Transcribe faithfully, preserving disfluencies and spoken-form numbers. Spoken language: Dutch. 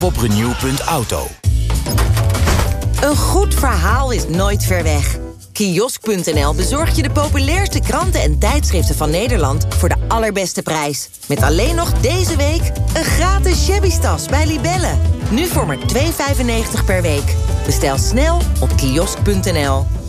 op renew punt auto. Een goed verhaal is nooit ver weg. Kiosk punt n l bezorgt je de populairste kranten en tijdschriften van Nederland voor de allerbeste prijs. Met alleen nog deze week een gratis shabby-tas bij Libelle. Nu voor maar twee vijfennegentig per week. Bestel snel op kiosk punt n l.